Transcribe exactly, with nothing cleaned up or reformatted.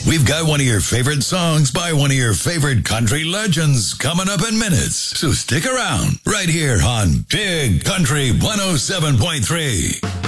We've got one of your favorite songs by one of your favorite country legends coming up in minutes. So stick around right here on Big Country one oh seven point three.